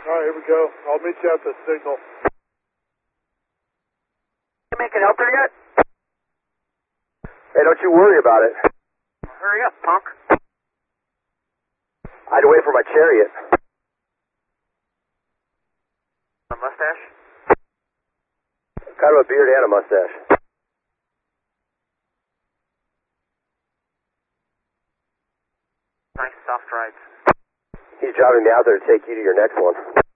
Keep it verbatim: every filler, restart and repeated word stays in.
Alright, here we go. I'll meet you at the signal. You making help there yet? Hey, don't you worry about it. Hurry up, punk. I'd wait for my chariot. A mustache? Kind of a beard and a mustache. Nice soft rides. He's driving me out there to take you to your next one.